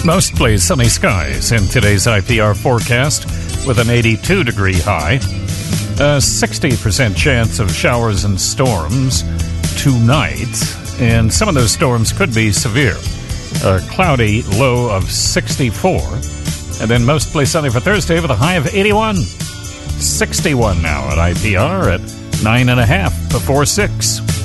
Mostly sunny skies in today's IPR forecast with an 82-degree high. A 60% chance of showers and storms tonight, and some of those storms could be severe. A cloudy low of 64, and then mostly sunny for Thursday with a high of 81. 61 now at IPR at 9.5 before 6.